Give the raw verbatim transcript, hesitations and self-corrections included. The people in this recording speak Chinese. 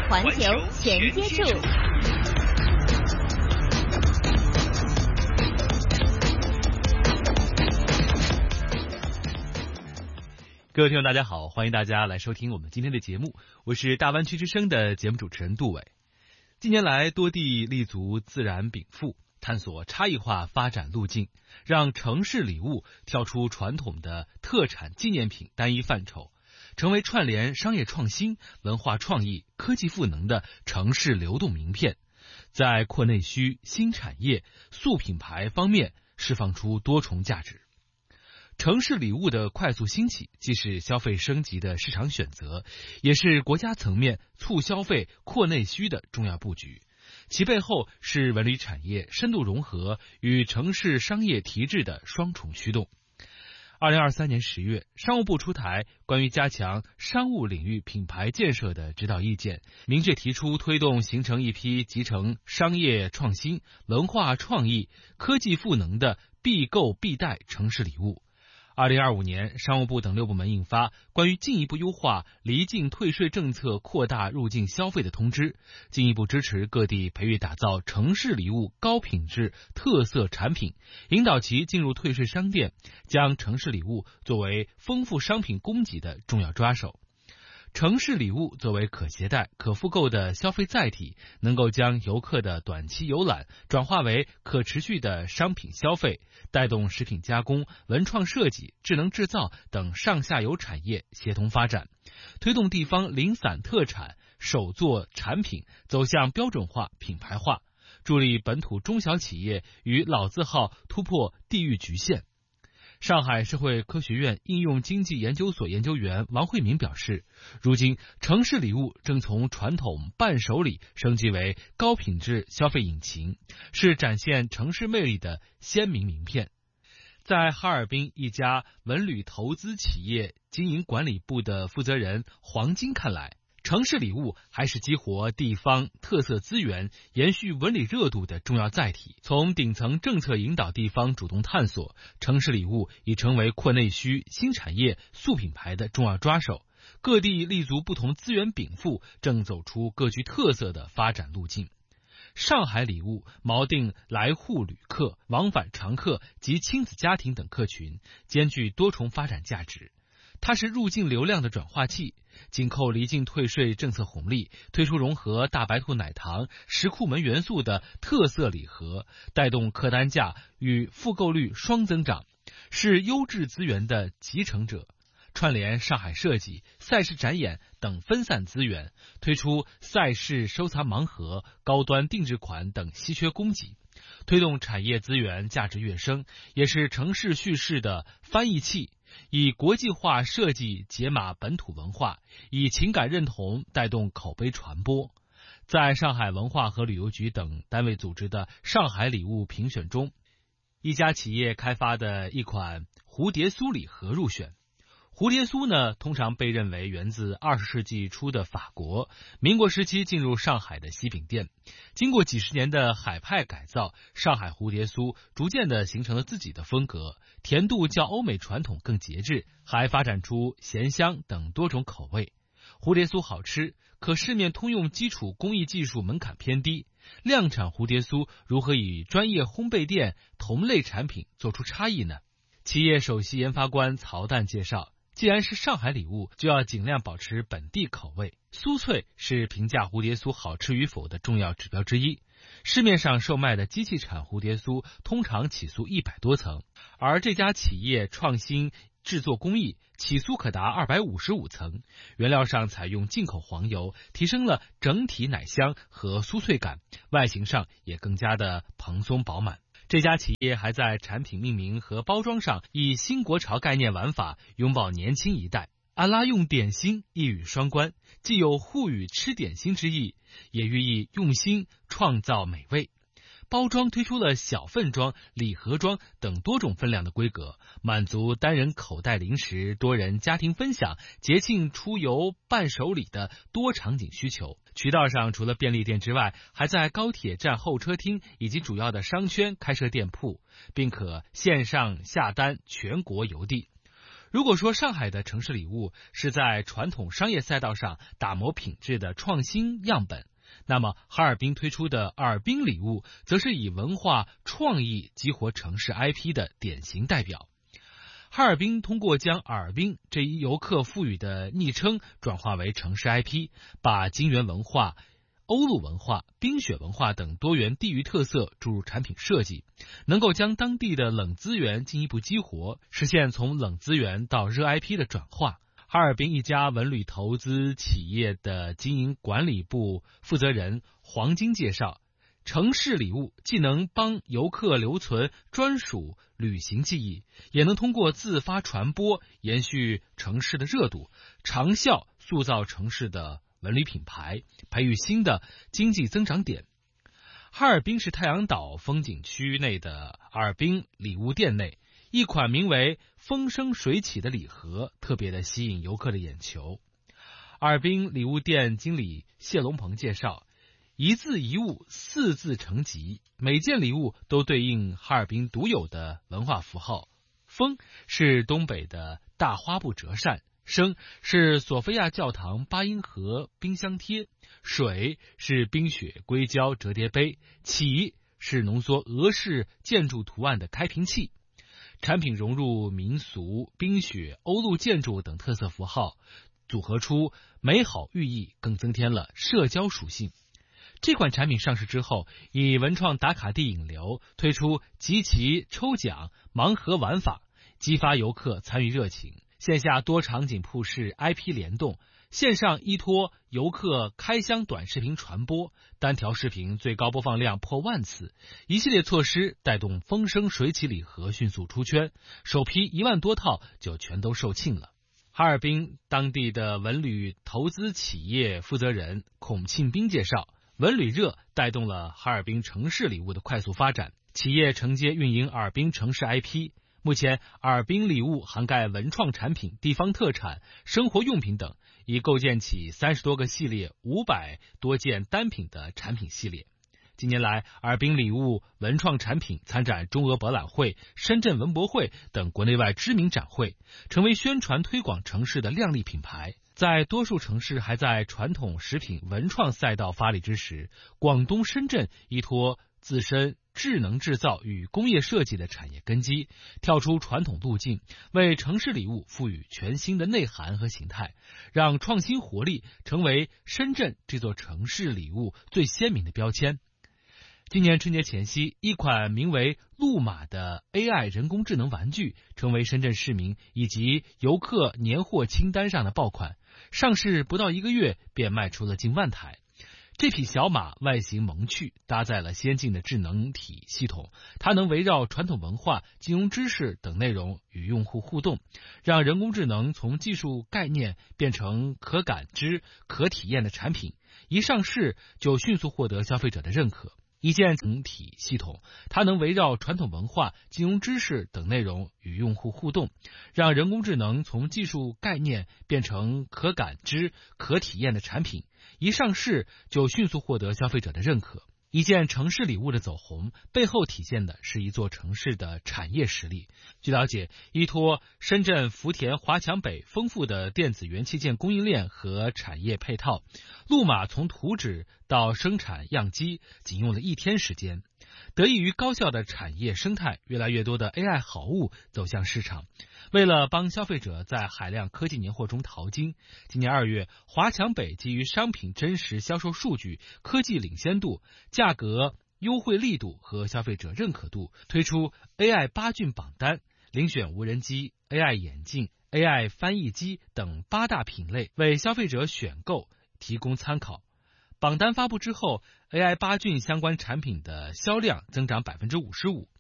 环球全接触。 各位听众大家好，欢迎大家来收听我们今天的节目，我是大湾区之声的节目主持人杜伟。近年来多地立足自然禀赋，探索差异化发展路径，让城市礼物跳出传统的特产纪念品单一范畴，成为串联商业创新、文化创意、科技赋能的城市流动名片，在扩内需、新产业、塑品牌方面释放出多重价值。城市礼物的快速兴起，既是消费升级的市场选择，也是国家层面促消费、扩内需的重要布局。其背后是文旅产业深度融合与城市商业提质的双重驱动。二零二三年十月，商务部出台关于加强商务领域品牌建设的指导意见，明确提出推动形成一批集成商业创新、文化创意、科技赋能的必购必带城市礼物。二零二五年，商务部等六部门印发关于进一步优化离境退税政策扩大入境消费的通知，进一步支持各地培育打造城市礼物高品质特色产品，引导其进入退税商店，将城市礼物作为丰富商品供给的重要抓手。城市礼物作为可携带、可复购的消费载体，能够将游客的短期游览转化为可持续的商品消费，带动食品加工、文创设计、智能制造等上下游产业协同发展，推动地方零散特产、手作产品走向标准化、品牌化，助力本土中小企业与老字号突破地域局限。上海社会科学院应用经济研究所研究员王慧敏表示，如今城市礼物正从传统伴手礼升级为高品质消费引擎，是展现城市魅力的鲜明名片。在哈尔滨一家文旅投资企业经营管理部的负责人黄金看来，城市礼物还是激活地方特色资源、延续文旅热度的重要载体。从顶层政策引导地方主动探索，城市礼物已成为扩内需、新产业、塑品牌的重要抓手。各地立足不同资源禀赋，正走出各具特色的发展路径。上海礼物锚定来沪旅客、往返常客及亲子家庭等客群，兼具多重发展价值。它是入境流量的转化器，紧扣离境退税政策红利，推出融合大白兔奶糖、石库门元素的特色礼盒，带动客单价与复购率双增长，是优质资源的集成者。串联上海设计、赛事展演等分散资源，推出赛事收藏盲盒、高端定制款等稀缺供给，推动产业资源价值跃升，也是城市叙事的翻译器，以国际化设计解码本土文化，以情感认同带动口碑传播。在上海文化和旅游局等单位组织的上海礼物评选中，一家企业开发的一款蝴蝶酥礼盒入选。蝴蝶酥呢，通常被认为源自二十世纪初的法国，民国时期进入上海的西饼店。经过几十年的海派改造，上海蝴蝶酥逐渐的形成了自己的风格，甜度较欧美传统更节制，还发展出咸香等多种口味。蝴蝶酥好吃，可市面通用基础工艺技术门槛偏低，量产蝴蝶酥如何与专业烘焙店同类产品做出差异呢？企业首席研发官曹诞介绍，既然是上海礼物，就要尽量保持本地口味。酥脆是评价蝴蝶酥好吃与否的重要指标之一。市面上售卖的机器产蝴蝶酥通常起酥一百多层，而这家企业创新制作工艺，起酥可达二百五十五层，原料上采用进口黄油，提升了整体奶香和酥脆感，外形上也更加的蓬松饱满。这家企业还在产品命名和包装上以新国潮概念玩法，拥抱年轻一代。阿拉用点心一语双关，既有沪语吃点心之意，也寓意用心创造美味。包装推出了小份装、礼盒装等多种分量的规格，满足单人口袋零食、多人家庭分享、节庆出游伴手礼的多场景需求。渠道上除了便利店之外，还在高铁站候车厅以及主要的商圈开设店铺，并可线上下单全国邮递。 如果说上海的城市礼物是在传统商业赛道上打磨品质的创新样本，那么哈尔滨推出的尔滨礼物则是以文化创意激活城市 I P 的典型代表。哈尔滨通过将尔滨这一游客赋予的昵称转化为城市 I P， 把金源文化、欧陆文化、冰雪文化等多元地域特色注入产品设计，能够将当地的冷资源进一步激活，实现从冷资源到热 I P 的转化。哈尔滨一家文旅投资企业的经营管理部负责人黄金介绍，城市礼物既能帮游客留存专属旅行记忆，也能通过自发传播延续城市的热度，长效塑造城市的文旅品牌，培育新的经济增长点。哈尔滨市太阳岛风景区内的尔滨礼物店内，一款名为风生水起的礼盒特别的吸引游客的眼球。尔滨礼物店经理谢龙鹏介绍，一字一物，四字成集，每件礼物都对应哈尔滨独有的文化符号。风是东北的大花布折扇，生是索菲亚教堂八音盒冰箱贴，水是冰雪硅胶折叠杯，起是浓缩俄式建筑图案的开瓶器。产品融入民俗、冰雪、欧陆建筑等特色符号，组合出美好寓意，更增添了社交属性。这款产品上市之后，以文创打卡地引流，推出集齐抽奖盲盒玩法，激发游客参与热情。线下多场景铺市 I P 联动，线上依托游客开箱短视频传播，单条视频最高播放量破万次，一系列措施带动风生水起礼盒迅速出圈，首批一万多套就全都售罄了。哈尔滨当地的文旅投资企业负责人孔庆斌介绍，文旅热带动了哈尔滨城市礼物的快速发展，企业承接运营尔滨城市 I P。目前，尔滨礼物涵盖文创产品、地方特产、生活用品等，已构建起三十多个系列、五百多件单品的产品系列。近年来，尔滨礼物文创产品参展中俄博览会、深圳文博会等国内外知名展会，成为宣传推广城市的亮丽品牌。在多数城市还在传统食品文创赛道发力之时，广东深圳依托自身智能制造与工业设计的产业根基，跳出传统路径，为城市礼物赋予全新的内涵和形态，让创新活力成为深圳这座城市礼物最鲜明的标签。今年春节前夕，一款名为路马的 A I 人工智能玩具成为深圳市民以及游客年货清单上的爆款，上市不到一个月便卖出了近万台。这匹小马外形萌趣，搭载了先进的智能体系统，它能围绕传统文化、金融知识等内容与用户互动，让人工智能从技术概念变成可感知、可体验的产品，一上市就迅速获得消费者的认可。一键整体系统，它能围绕传统文化、金融知识等内容与用户互动，让人工智能从技术概念变成可感知、可体验的产品，一上市就迅速获得消费者的认可。一件城市礼物的走红，背后体现的是一座城市的产业实力。据了解，依托深圳福田华强北丰富的电子元器件供应链和产业配套，路马从图纸到生产样机仅用了一天时间。得益于高效的产业生态，越来越多的 A I 好物走向市场。为了帮消费者在海量科技年货中淘金，今年二月，华强北基于商品真实销售数据、科技领先度、价格优惠力度和消费者认可度，推出 A I 八骏榜单，遴选无人机、A I 眼镜、A I 翻译机等八大品类，为消费者选购提供参考。榜单发布之后， A I 八骏相关产品的销量增长 百分之五十五，